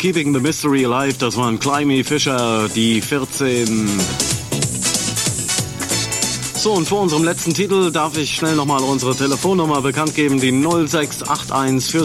Keeping the Mystery Alive, das waren Climby Fisher, die 14. So, und vor unserem letzten Titel darf ich schnell nochmal unsere Telefonnummer bekannt geben, die 0681 für